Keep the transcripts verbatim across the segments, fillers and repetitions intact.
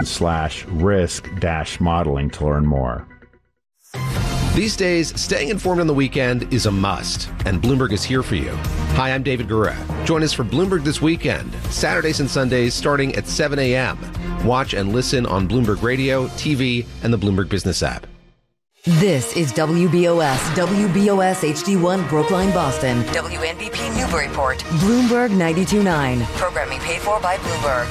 slash risk dash modeling to learn more. These days, staying informed on the weekend is a must, and Bloomberg is here for you. Hi, I'm David Gura. Join us for Bloomberg This Weekend, Saturdays and Sundays starting at seven a.m. Watch and listen on Bloomberg Radio, T V, and the Bloomberg Business app. This is W B O S, W B O S H D one Brookline, Boston, W N B P Newburyport, Bloomberg ninety-two point nine. Programming paid for by Bloomberg.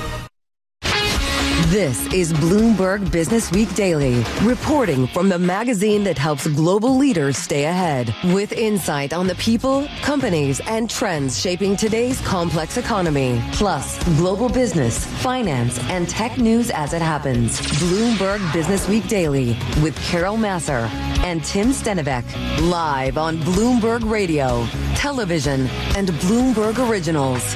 This is Bloomberg Business Week Daily, reporting from the magazine that helps global leaders stay ahead, with insight on the people, companies, and trends shaping today's complex economy, plus global business, finance, and tech news as it happens. Bloomberg Business Week Daily with Carol Masser and Tim Stenivek, live on Bloomberg Radio, television, and Bloomberg Originals.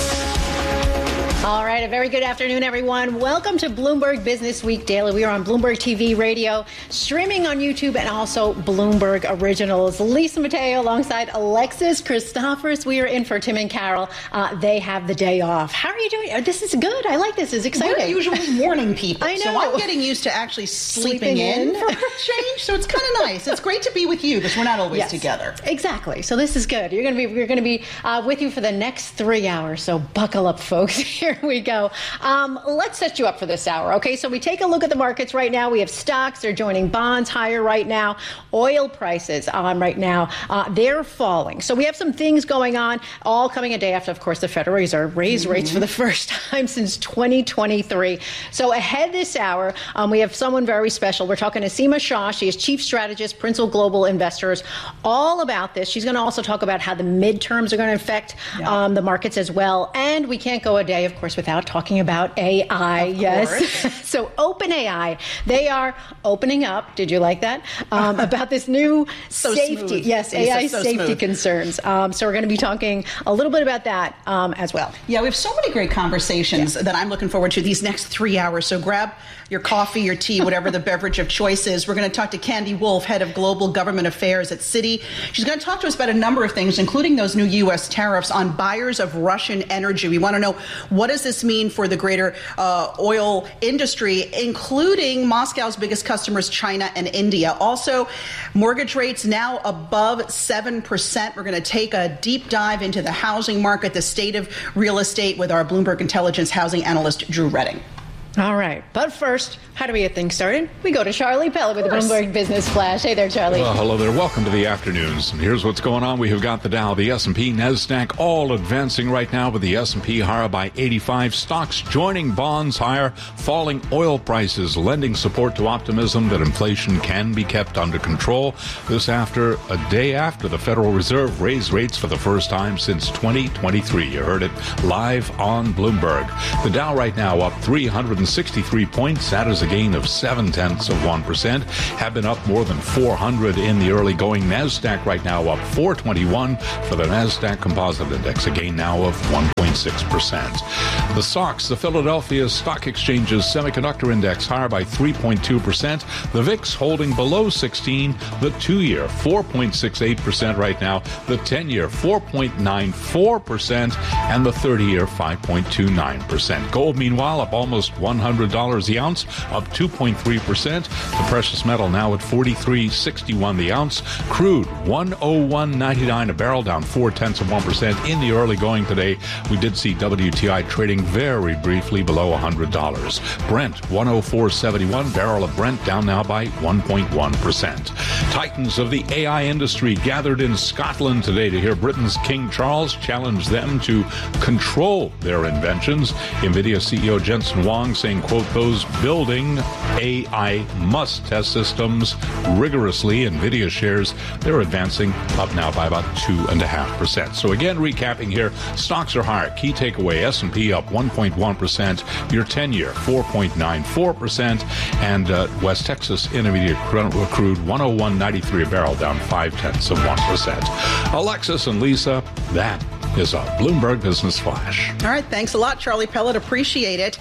All right, a very good afternoon, everyone. Welcome to Bloomberg Business Week Daily. We are on Bloomberg T V Radio, streaming on YouTube, and also Bloomberg Originals. Lisa Mateo alongside Alexis Christophorous. We are in for Tim and Carol. Uh, they have the day off. How are you doing? This is good. I like this. It's exciting. We're usually morning people. I know. So I'm getting used to actually sleeping, Sleeping in. in for a change. So it's kind of nice. It's great to be with you because we're not always Yes, together. Exactly. So this is good. You're going to be we're going to be uh, with you for the next three hours. So buckle up, folks. Here we go. Um, let's set you up for this hour. Okay. So we take a look at the markets right now. We have stocks. They're joining bonds higher right now. Oil prices um, right now, uh, they're falling. So we have some things going on, all coming a day after, of course, the Federal Reserve raised mm-hmm. rates for the first time since twenty twenty-three. So ahead this hour, um, we have someone very special. We're talking to Seema Shah. She is Chief Strategist, Principal Global Investors, all about this. She's going to also talk about how the midterms are going to affect yeah. um, the markets as well. And we can't go a day, of course, without talking about A I. Of yes. So OpenAI, they are opening up. Did you like that? Um, about this new so safety. Smooth. Yes, Lisa, A I so safety smooth. concerns. Um, so we're going to be talking a little bit about that um, as well. Yeah, we have so many great conversations yeah. that I'm looking forward to these next three hours. So grab your coffee, your tea, whatever the beverage of choice is. We're going to talk to Candy Wolf, Head of Global Government Affairs at Citi. She's going to talk to us about a number of things, including those new U S tariffs on buyers of Russian energy. We want to know, what does this mean for the greater uh, oil industry, including Moscow's biggest customers, China and India. Also, mortgage rates now above seven percent. We're going to take a deep dive into the housing market, the state of real estate, with our Bloomberg Intelligence housing analyst, Drew Redding. All right. But first, how do we get things started? We go to Charlie Pellett with the Bloomberg Business Flash. Hey there, Charlie. Well, hello there. Welcome to the afternoons. And here's what's going on. We have got the Dow, the S and P, NASDAQ all advancing right now, with the S and P higher by eighty-five. Stocks joining bonds higher. Falling oil prices lending support to optimism that inflation can be kept under control. This after a day after the Federal Reserve raised rates for the first time since twenty twenty-three. You heard it live on Bloomberg. The Dow right now up three hundred sixty-three points. That is a gain of seven tenths of one percent. Have been up more than four hundred in the early going. NASDAQ right now up four twenty-one for the NASDAQ Composite Index, a gain now of one point six percent. The S O X, the Philadelphia Stock Exchange's Semiconductor Index, higher by three point two percent. The V I X holding below sixteen. The two-year four point six eight percent right now. The ten-year four point nine four percent. And the thirty-year five point two nine percent. Gold, meanwhile, up almost one hundred dollars the ounce, up two point three percent. The precious metal now at forty-three sixty-one the ounce. Crude one oh one ninety-nine a barrel, down four tenths of one percent in the early going today. We did see W T I trading very briefly below one hundred dollars. Brent one oh four seventy-one, barrel of Brent down now by one point one percent. Titans of the A I industry gathered in Scotland today to hear Britain's King Charles challenge them to control their inventions. NVIDIA C E O Jensen Huang saying, quote, those building A I must test systems rigorously. NVIDIA shares, they're advancing up now by about two point five percent. So again, recapping here, stocks are higher. Key takeaway, S and P up one point one percent. Your ten-year, four point nine four percent. And uh, West Texas Intermediate crude one oh one ninety-three a barrel, down five tenths of one percent. Alexis and Lisa, that is a Bloomberg Business Flash. All right. Thanks a lot, Charlie Pellett. Appreciate it.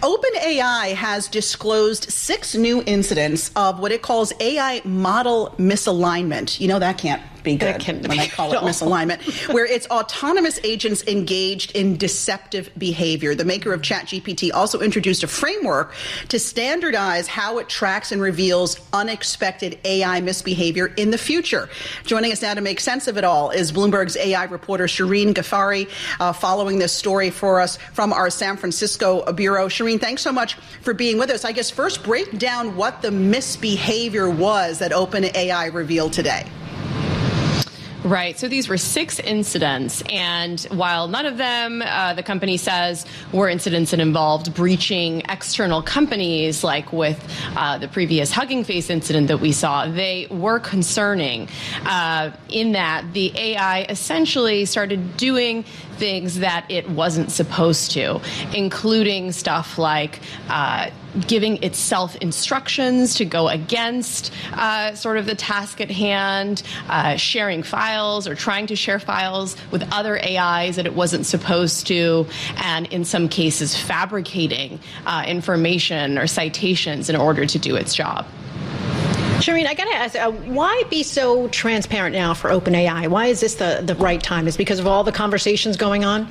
OpenAI has disclosed six new incidents of what it calls A I model misalignment. You know, that can't be good can when be I call it misalignment, where it's autonomous agents engaged in deceptive behavior. The maker of ChatGPT also introduced a framework to standardize how it tracks and reveals unexpected A I misbehavior in the future. Joining us now to make sense of it all is Bloomberg's A I reporter Shireen Ghaffari, uh, following this story for us from our San Francisco bureau. Shireen, thanks so much for being with us. I guess first break down what the misbehavior was that OpenAI revealed today. Right. So these were six incidents. And while none of them, uh, the company says, were incidents that involved breaching external companies, like with uh, the previous Hugging Face incident that we saw, they were concerning uh, in that the A I essentially started doing things that it wasn't supposed to, including stuff like uh, giving itself instructions to go against uh, sort of the task at hand, uh, sharing files or trying to share files with other A Is that it wasn't supposed to, and in some cases fabricating uh, information or citations in order to do its job. Shireen, I got to ask, uh, why be so transparent now for OpenAI? Why is this the, the right time? Is it because of all the conversations going on?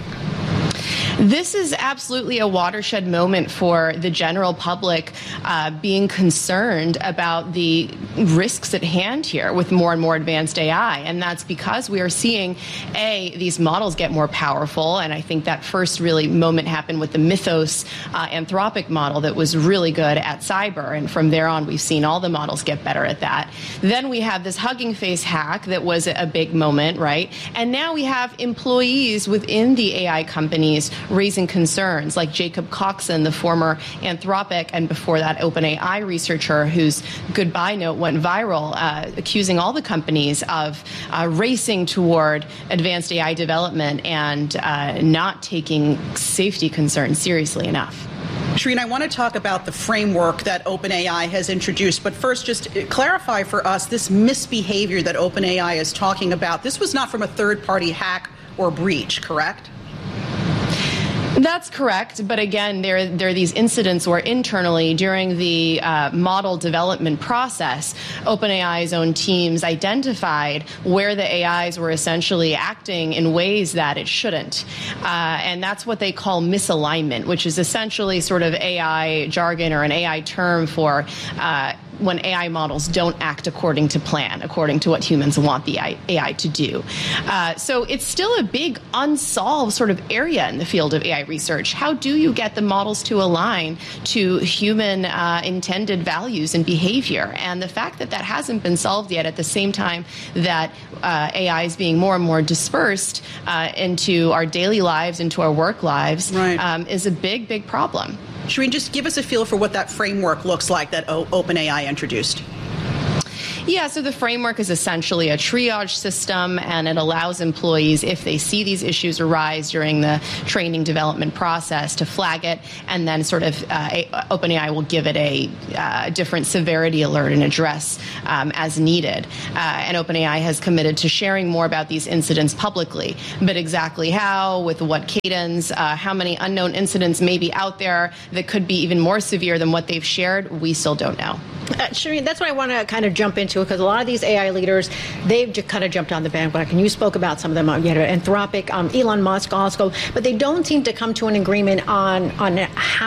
This is absolutely a watershed moment for the general public uh, being concerned about the risks at hand here with more and more advanced A I. And that's because we are seeing, A, these models get more powerful. And I think that first really moment happened with the Mythos uh, Anthropic model that was really good at cyber. And from there on, we've seen all the models get better at that. Then we have this Hugging Face hack that was a big moment, right? And now we have employees within the A I companies raising concerns, like Jacob Coxon, the former Anthropic and before that OpenAI researcher whose goodbye note went viral, uh, accusing all the companies of uh, racing toward advanced A I development and uh, not taking safety concerns seriously enough. Shireen, I want to talk about the framework that OpenAI has introduced, but first just clarify for us this misbehavior that OpenAI is talking about. This was not from a third-party hack or breach, correct? That's correct. But again, there, there are these incidents where internally during the uh, model development process, OpenAI's own teams identified where the A Is were essentially acting in ways that it shouldn't. Uh, and that's what they call misalignment, which is essentially sort of A I jargon or an A I term for uh, when A I models don't act according to plan, according to what humans want the A I to do. Uh, so it's still a big unsolved sort of area in the field of A I research. How do you get the models to align to human uh, intended values and behavior? And the fact that that hasn't been solved yet at the same time that uh, A I is being more and more dispersed uh, into our daily lives, into our work lives, right. um, is a big, big problem. Shireen, just give us a feel for what that framework looks like that o- OpenAI introduced. Yeah, so the framework is essentially a triage system, and it allows employees, if they see these issues arise during the training development process, to flag it, and then sort of uh, OpenAI will give it a uh, different severity alert and address um, as needed. Uh, and OpenAI has committed to sharing more about these incidents publicly, but exactly how, with what cadence, uh, how many unknown incidents may be out there that could be even more severe than what they've shared, we still don't know. Uh, Shireen, that's what I want to kind of jump into, because a lot of these A I leaders, they've just kind of jumped on the bandwagon. You spoke about some of them, you know, Anthropic, um, Elon Musk also, but they don't seem to come to an agreement on, on how